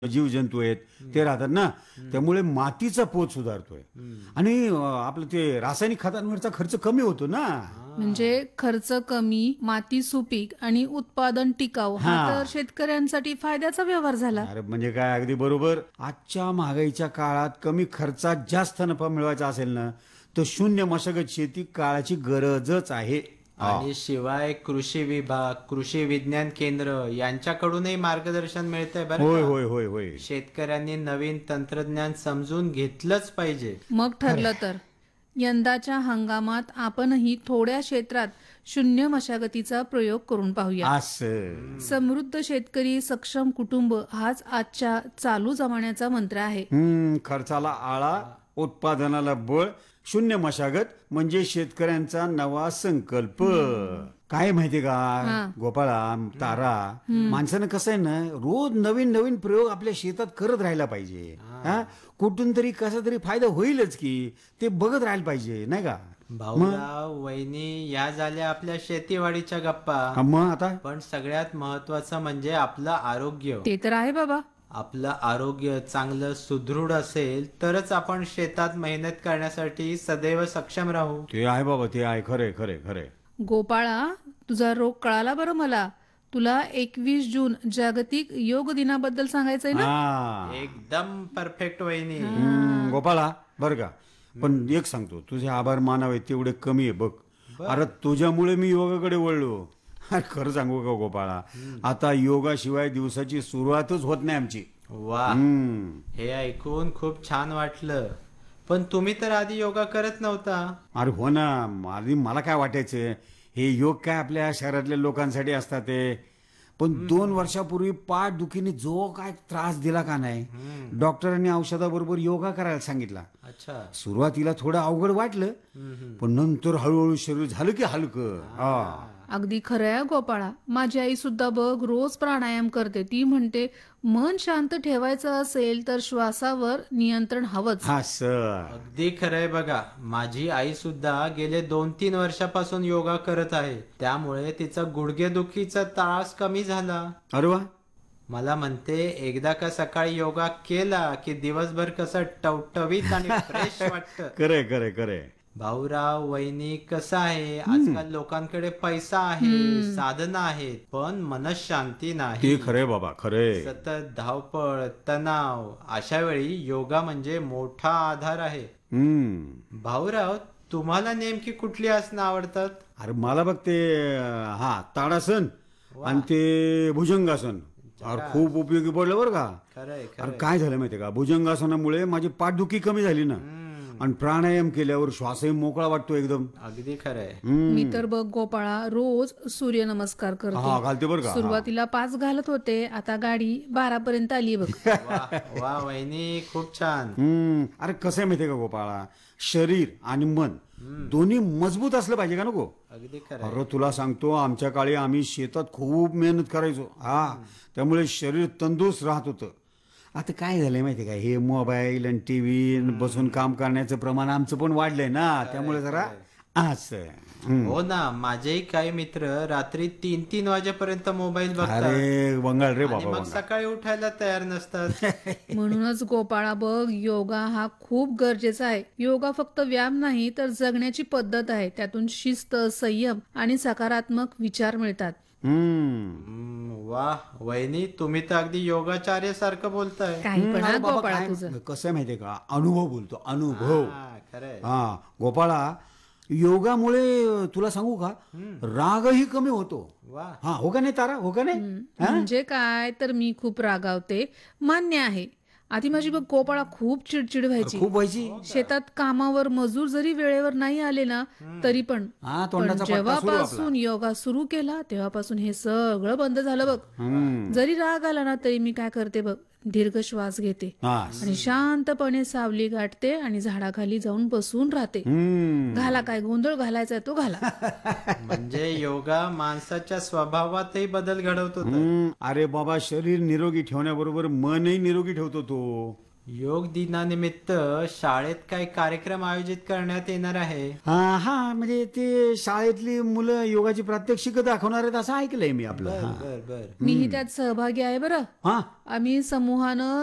जीवजंतू आहेत ते राहतात ना, त्यामुळे मातीचा पोत सुधारतोय आणि आपलं ते रासायनिक खतांवरचा खर्च कमी होतो ना. म्हणजे खर्च कमी, माती सुपीक आणि उत्पादन टिकाऊ हा हा. तर शेतकऱ्यांसाठी फायद्याचा व्यवहार झाला. अरे म्हणजे काय, अगदी बरोबर. आजच्या महागाईच्या काळात कमी खर्चात जास्त नफा मिळवायचा असेल ना, तर शून्य मशागत शेती काळाची गरजच आहे. आणि शिवाय कृषी विभाग, कृषी विज्ञान केंद्र यांच्याकडूनही मार्गदर्शन मिळतंय बरं होय का. होय होय होय. शेतकऱ्यांनी नवीन तंत्रज्ञान समजून घेतलंच पाहिजे. मग ठरलं तर यंदाच्या हंगामात आपणही थोड्या क्षेत्रात शून्य मशागतीचा प्रयोग करून पाहूया. असं. समृद्ध शेतकरी सक्षम कुटुंब हाच आजच्या चालू जमान्याचा मंत्र आहे. खर्चाला आळा, उत्पादनाला बळ, शून्य मशागत म्हणजे शेतकऱ्यांचा नवा संकल्प. काय माहितीये का गोपाळा, तारा, माणसानं कसं आहे ना, रोज नवीन नवीन प्रयोग आपल्या शेतात करत राहायला पाहिजे. कुठून तरी कसा तरी फायदा होईलच की, ते बघत राहायला पाहिजे नाही का. भाऊराव, वहिनी, या झाल्या आपल्या शेतीवाडीच्या गप्पा. मग आता पण सगळ्यात महत्वाचं म्हणजे आपलं आरोग्य. ते तर आहे बाबा. आपलं आरोग्य चांगलं सुदृढ असेल तरच आपण शेतात मेहनत करण्यासाठी सदैव सक्षम राहू. ते आहे बाबा, ते आहे. खरे खरे खरे. गोपाळा, तुझा रोग कळाला बरं मला. तुला 21 जून जागतिक योग दिनाबद्दल सांगायचंय ना. हा. एकदम परफेक्ट वहिनी. गोपाळा बर का, पण एक सांगतो, तुझे आभार मानावे तेवढे कमी आहे बघ. अरे तुझ्यामुळे मी योगाकडे वळलो. अरे खरं सांगू का गोपाळा, आता योगाशिवाय दिवसाची सुरुवातच होत नाही आमची. वा, हे ऐकून खूप छान वाटलं. पण तुम्ही तर आधी योगा करत नव्हता. अरे हो ना, आधी मला काय वाटायचं, हे योग काय आपल्या शहरातल्या लोकांसाठी असतात ते. पण 2 वर्षापूर्वी पाठ दुखीने जो काय त्रास दिला का नाही, डॉक्टरांनी औषधाबरोबर योगा करायला सांगितला. अच्छा. सुरुवातीला थोडं अवघड वाटलं, पण नंतर हळूहळू शरीर झालं की हलकं. अगदी खरं आहे गोपाळा. माझी आई सुद्धा बघ रोज प्राणायाम करते. ती म्हणते मन शांत ठेवायचं असेल तर श्वासावर नियंत्रण हवंच. हा सर. अगदी खरंय बघा. माझी आई सुद्धा गेले 2-3 वर्षापासून योगा करत आहे. त्यामुळे तिचा गुडघेदुखीचा त्रास कमी झाला. अरे वा. मला म्हणते एकदा का सकाळी योगा केला की दिवसभर कसं टवटवीत आणि फ्रेश वाटतं. खरे खरे खरे. भाऊराव, वहिनी, कसं आहे, आजकाल लोकांकडे पैसा आहे, साधनं आहेत, पण मनशांती नाही. ते खरे बाबा, खरे. सतत धावपळ, तणाव, अशा वेळी योगा म्हणजे मोठा आधार आहे. भाऊराव, तुम्हाला नेमकी कुठली आसनं आवडतात? अरे मला बघ ते ताडासन आणि ते भुजंगासन अरे खूप उपयोगी पडलं बरं का. खरंय अरे खरंय. काय झालं माहितीये का, भुजंगासनामुळे माझी पाठदुखी कमी झाली ना, आणि प्राणायाम केल्यावर श्वासही मोकळा वाटतो एकदम. अगदी खरंय. मी तर बघ गोपाळा रोज सूर्यनमस्कार करते. घालते बरं का. सुरुवातीला 5 घालत होते, आता गाडी 12 पर्यंत आली बघ. वा वहिनी, खूप छान. अरे कसं आहे माहितीये का गोपाळा, शरीर आणि मन दोन्ही मजबूत असलं पाहिजे का नको. अगदी खरंय. अरे तुला सांगतो, आमच्या काळी आम्ही शेतात खूप मेहनत करायचो. त्यामुळे शरीर तंदुरुस्त राहत होतं. आता काय झालंय माहितीये का, हे मोबाईल आणि टीव्ही बसून काम करण्याचं प्रमाण आमचं पण वाढलंय ना, त्यामुळे जरा असं. हो ना, माझेही काही मित्र रात्री 3-3 वाजेपर्यंत मोबाईल बघतात. अरे वंगाळ रे आणि बाबा, मग वंगाळ. सकाळी उठायला तयार नसतात. म्हणूनच गोपाळा बघ, योगा हा खूप गरजेचा आहे. योगा फक्त व्यायाम नाही तर जगण्याची पद्धत आहे. त्यातून शिस्त, संयम आणि सकारात्मक विचार मिळतात. वा वहिनी, तुम्ही तर अगदी योगाचार्य सारखं बोलताय. काही पण अरे हा बाबा, गोपाळा काय तुझं. कसं आहे माहितीये का, अनुभव बोलतो, अनुभव. खरंय. गोपाळा, योगामुळे तुला सांगू का, रागही कमी होतो. वा. हो का नाही तारा, हो का नाही. म्हणजे काय तर मी खूप रागावते, मान्य आहे. आधी माझी बघ गोपाळा खूप चिडचिड व्हायची. खूप व्हायची. शेतात कामावर मजूर जरी वेळेवर नाही आले ना तरी पण तोंडाचा पट्टा सुरू जेव्हापासून योगा सुरू केला तेव्हापासून हे सगळं बंद झालं बघ. जरी राग आला ना तरी मी काय करते बघ, दीर्घ श्वास घेते आणि शांतपणे सावली गाठते आणि झाडाखाली जाऊन बसून राहते. घाला काय गोंधळ घालायचा तो घाला. म्हणजे योगा माणसाच्या स्वभावातही बदल घडवतो. अरे बाबा, शरीर निरोगी ठेवण्याबरोबर मनही निरोगी ठेवतो तो. योग दिनानिमित्त शाळेत काही कार्यक्रम आयोजित करण्यात येणार आहे. हा म्हणजे ते शाळेतली मुलं योगाची प्रात्यक्षिक दाखवणार आहेत असं ऐकलंय मी आपलं. बर बर. मीही त्यात सहभागी आहे बरं. हा आम्ही समूहानं